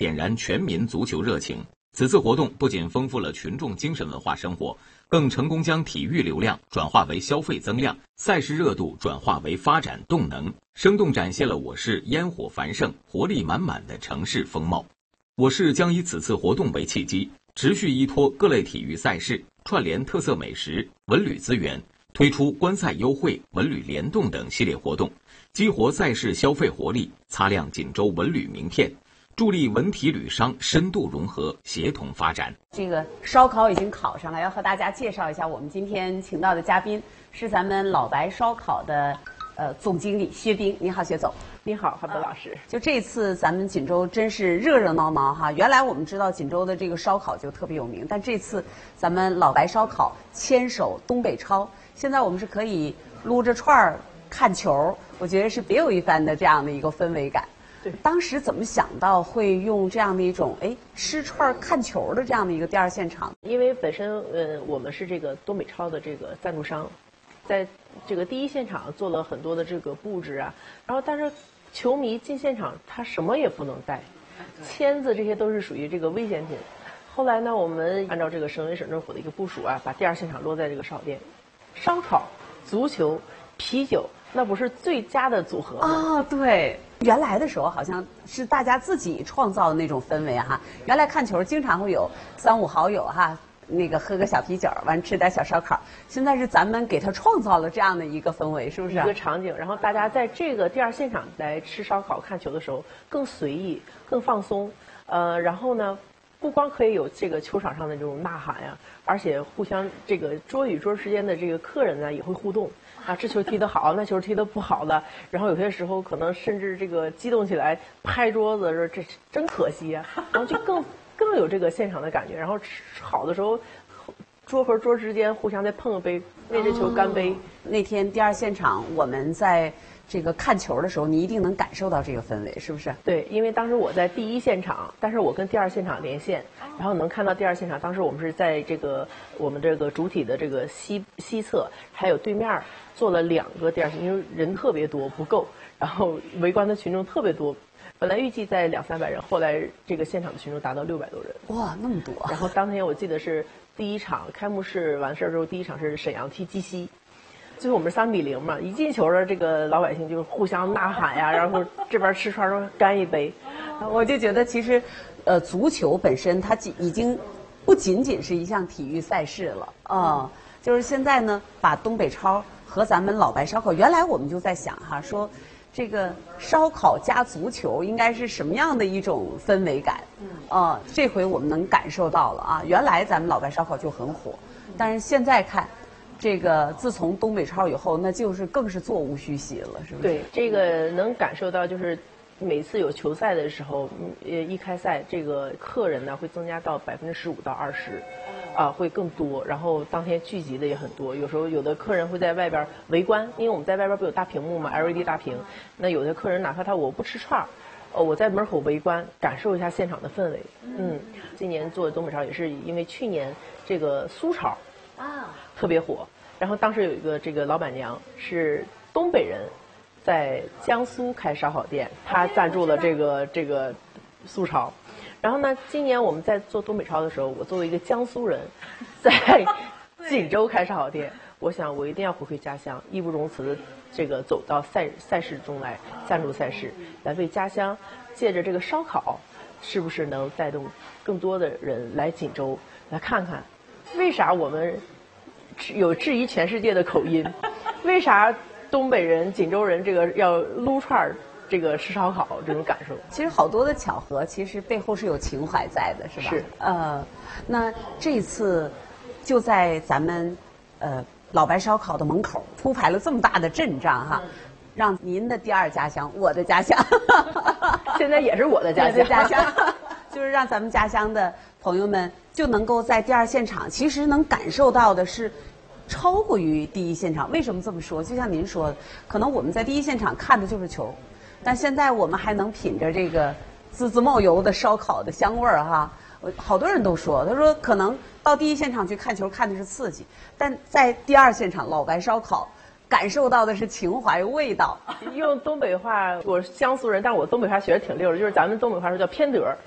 点燃全民足球热情。此次活动不仅丰富了群众精神文化生活，更成功将体育流量转化为消费增量，赛事热度转化为发展动能，生动展现了我市烟火繁盛、活力满满的城市风貌。我市将以此次活动为契机，持续依托各类体育赛事，串联特色美食、文旅资源，推出观赛优惠、文旅联动等系列活动，激活赛事消费活力，擦亮锦州文旅名片，助力文体旅商深度融合、协同发展。 这个烧烤已经烤上了，要和大家介绍一下，我们今天请到的嘉宾是咱们老白烧烤的总经理薛冰。你好，薛总。 你好，郝德老师。 就这次咱们锦州真是热热闹闹哈。原来我们知道锦州的这个烧烤就特别有名，但这次咱们老白烧烤牵手东北超，现在我们是可以撸着串儿看球，我觉得是别有一番的这样的一个氛围感。 对， 当时怎么想到会用这样的一种吃串看球的这样的一个第二现场？ 因为本身我们是这个东北超的这个赞助商，在这个第一现场做了很多的这个布置啊，然后但是球迷进现场他什么也不能带，签子这些都是属于这个危险品。后来呢，我们按照这个省委省政府的一个部署啊，把第二现场落在这个烧烤店，烧烤、足球、啤酒，那不是最佳的组合吗？ 哦，对。原来的时候好像是大家自己创造的那种氛围哈。原来看球经常会有3、5好友哈，那个喝个小啤酒，完吃点小烧烤。现在是咱们给他创造了这样的一个氛围，是不是？ 一个场景，然后大家在这个第二现场来吃烧烤、看球的时候更随意、更放松。然后呢，不光可以有这个球场上的这种呐喊呀，而且互相这个桌与桌之间的这个客人呢也会互动。啊，这球踢得好，那球踢得不好了，然后有些时候可能甚至这个激动起来拍桌子说这真可惜啊，然后就更有这个现场的感觉。然后吃好的时候，桌和桌之间互相再碰个杯，为这球干杯。 那天第二现场我们在这个看球的时候，你一定能感受到这个氛围，是不是？ 对，因为当时我在第一现场，但是我跟第二现场连线，然后能看到第二现场。当时我们是在这个我们这个主体的这个西侧，还有对面做了2个第二现场，因为人特别多不够，然后围观的群众特别多。本来预计在200-300人，后来这个现场的群众达到600多人。 哇，那么多！ 然后当天我记得是第一场开幕式完事儿之后，第一场是沈阳踢鸡西。最后我们是3-0嘛，一进球的这个老百姓就互相呐喊呀，然后这边吃串说干一杯， 我就觉得其实，足球本身它已经不仅仅是一项体育赛事了就是现在呢，把东北超和咱们老白烧烤，原来我们就在想哈，说这个烧烤加足球应该是什么样的一种氛围感？这回我们能感受到了啊，原来咱们老白烧烤就很火，但是现在看。这个自从东北超以后，那就是更是座无虚席了，是不是？ 对，这个能感受到，就是每次有球赛的时候，一开赛，这个客人呢会增加到15%到20%，会更多。然后当天聚集的也很多，有时候有的客人会在外边围观，因为我们在外边不有大屏幕嘛 ，LED 大屏。那有的客人哪怕我不吃串儿，我在门口围观，感受一下现场的氛围。今年做东北超也是因为去年这个苏超特别火，然后当时有一个这个老板娘是东北人，在江苏开烧烤店，她赞助了这个苏超。然后呢，今年我们在做东北超的时候，我作为一个江苏人，在锦州开烧烤店，我想我一定要回馈家乡，义不容辞的这个走到赛事中来，赞助赛事，来为家乡借着这个烧烤，是不是能带动更多的人来锦州来看看，为啥我们有质疑全世界的口音？为啥东北人、锦州人这个要撸串儿，这个吃烧烤这种感受？ 其实好多的巧合，其实背后是有情怀在的，是吧？ 是。 那这次就在咱们老白烧烤的门口铺排了这么大的阵仗哈，让您的第二家乡，我的家乡， 现在也是我的家乡， 就是让咱们家乡的朋友们就能够在第二现场，其实能感受到的是超过于第一现场。为什么这么说？就像您说的，可能我们在第一现场看的就是球，但现在我们还能品着这个滋滋冒油的烧烤的香味儿哈。好多人都说，他说可能到第一现场去看球看的是刺激，但在第二现场老白烧烤感受到的是情怀味道。 用东北话，我是江苏人，但我东北话学的挺溜的，就是咱们东北话说叫偏德。